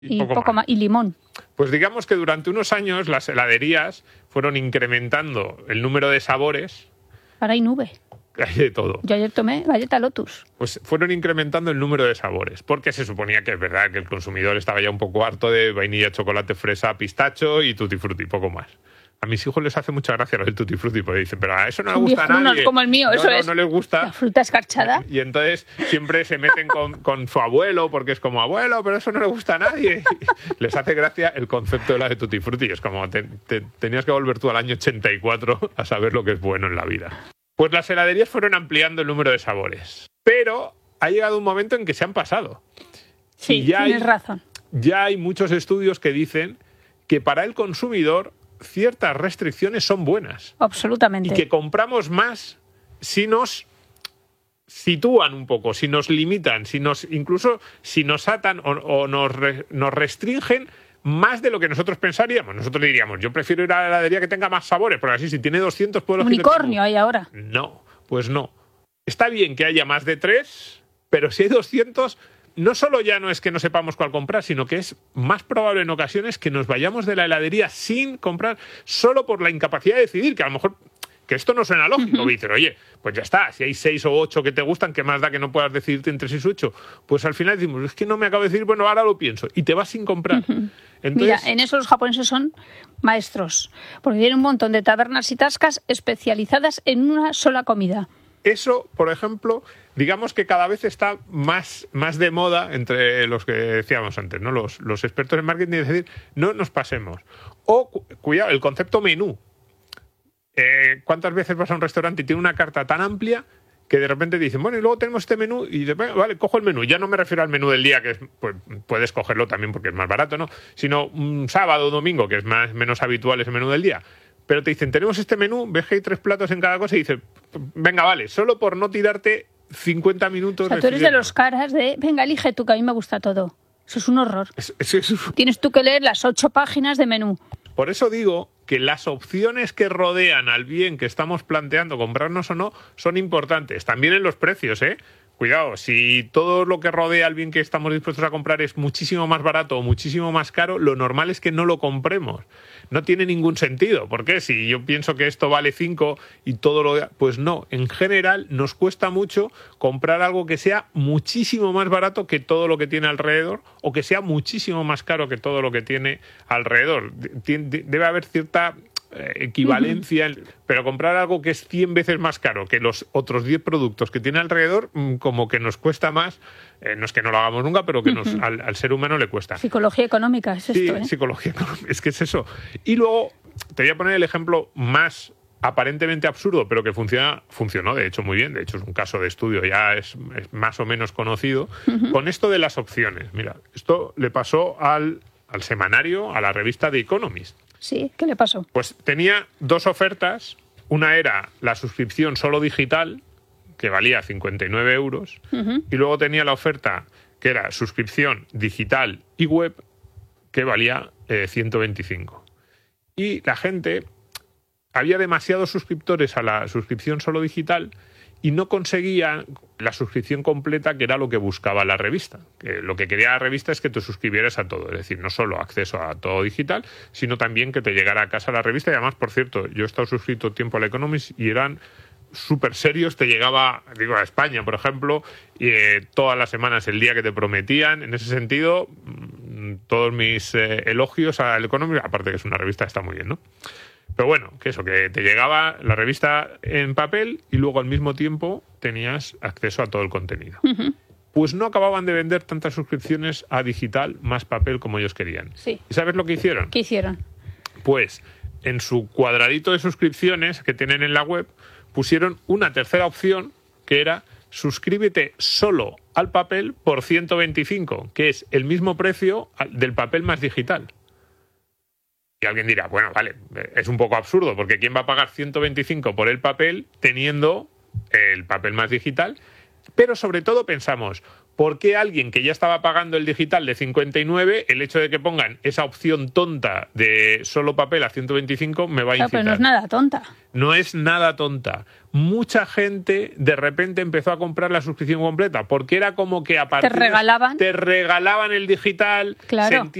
Y poco más. Y limón. Pues digamos que durante unos años las heladerías fueron incrementando el número de sabores. Ahora hay nube. Hay de todo. Yo ayer tomé galleta Lotus. Pues fueron incrementando el número de sabores, porque se suponía que es verdad que el consumidor estaba ya un poco harto de vainilla, chocolate, fresa, pistacho y tutti frutti, poco más. A mis hijos les hace mucha gracia lo del tutti frutti, porque dicen, pero a eso no le gusta a nadie. No es como el mío, eso es. No les gusta. La fruta escarchada. Y entonces siempre se meten con su abuelo, porque es como, abuelo, pero eso no le gusta a nadie. Y les hace gracia el concepto de la de tutti frutti. Es como, tenías que volver tú al año 84 a saber lo que es bueno en la vida. Pues las heladerías fueron ampliando el número de sabores. Pero ha llegado un momento en que se han pasado. Sí, tienes razón. Ya hay muchos estudios que dicen que para el consumidor ciertas restricciones son buenas. Absolutamente. Y que compramos más si nos sitúan un poco, si nos limitan, incluso si nos atan o nos restringen más de lo que nosotros pensaríamos. Nosotros diríamos, yo prefiero ir a la heladería que tenga más sabores, porque así si tiene 200 puedo elegir... Unicornio hay ahora. No, pues no. Está bien que haya más de 3, pero si hay 200... No solo ya no es que no sepamos cuál comprar, sino que es más probable en ocasiones que nos vayamos de la heladería sin comprar solo por la incapacidad de decidir, que a lo mejor que esto no suena lógico. Dices, oye, pues ya está, si hay 6 o 8 que te gustan, ¿qué más da que no puedas decidirte entre 6 o 8? Pues al final decimos, es que no me acabo de decidir, bueno, ahora lo pienso, y te vas sin comprar. Entonces, mira, en eso los japoneses son maestros, porque tienen un montón de tabernas y tascas especializadas en una sola comida. Eso, por ejemplo, digamos que cada vez está más de moda entre los que decíamos antes, ¿no? Los expertos en marketing, es decir, no nos pasemos. O, cuidado, el concepto menú. ¿Cuántas veces vas a un restaurante y tiene una carta tan amplia que de repente dicen, bueno, y luego tenemos este menú y vale, cojo el menú? Ya no me refiero al menú del día, que es, pues, puedes cogerlo también porque es más barato, ¿no? Sino un sábado o domingo, que es menos habitual ese menú del día. Pero te dicen, tenemos este menú, ves que hay 3 platos en cada cosa y dices, venga, vale, solo por no tirarte 50 minutos. O sea, tú eres de los caras de, venga, elige tú, que a mí me gusta todo. Eso es un horror. Tienes tú que leer las 8 páginas de menú. Por eso digo que las opciones que rodean al bien que estamos planteando, comprarnos o no, son importantes. También en los precios, ¿eh? Cuidado, si todo lo que rodea al bien que estamos dispuestos a comprar es muchísimo más barato o muchísimo más caro, lo normal es que no lo compremos. No tiene ningún sentido. ¿Por qué? Si yo pienso que esto vale 5 y todo lo... Pues no, en general nos cuesta mucho comprar algo que sea muchísimo más barato que todo lo que tiene alrededor o que sea muchísimo más caro que todo lo que tiene alrededor. Debe haber cierta equivalencia, pero comprar algo que es 100 veces más caro que los otros 10 productos que tiene alrededor, como que nos cuesta más. No es que no lo hagamos nunca, pero que al ser humano le cuesta. Psicología económica es esto, Sí, psicología económica, es que es eso. Y luego te voy a poner el ejemplo más aparentemente absurdo, pero que funcionó de hecho muy bien. De hecho es un caso de estudio, ya es más o menos conocido, con esto de las opciones. Mira, esto le pasó al semanario, a la revista The Economist. Sí, ¿qué le pasó? Pues tenía 2 ofertas. Una era la suscripción solo digital, que valía 59 euros, y luego tenía la oferta que era suscripción digital y web, que valía 125. Y la gente, había demasiados suscriptores a la suscripción solo digital y no conseguía la suscripción completa, que era lo que buscaba la revista. Que lo que quería la revista es que te suscribieras a todo, es decir, no solo acceso a todo digital, sino también que te llegara a casa la revista. Y además, por cierto, yo he estado suscrito tiempo a la Economist y eran súper serios. Te llegaba, digo, a España, por ejemplo, y todas las semanas el día que te prometían. En ese sentido, todos mis elogios al Economist, aparte que es una revista, está muy bien, ¿no? Pero bueno, que eso, que te llegaba la revista en papel y luego al mismo tiempo tenías acceso a todo el contenido. Pues no acababan de vender tantas suscripciones a digital más papel como ellos querían. Sí. ¿Y sabes lo que hicieron? ¿Qué hicieron? Pues en su cuadradito de suscripciones que tienen en la web pusieron una tercera opción, que era suscríbete solo al papel por 125, que es el mismo precio del papel más digital. Y alguien dirá, bueno, vale, es un poco absurdo, porque ¿quién va a pagar 125 por el papel teniendo el papel más digital? Pero sobre todo pensamos, ¿Por qué alguien que ya estaba pagando el digital de 59, el hecho de que pongan esa opción tonta de solo papel a 125 me va a incitar? Pero no es nada tonta. No es nada tonta. Mucha gente de repente empezó a comprar la suscripción completa porque era como que a partir Te regalaban el digital. Claro.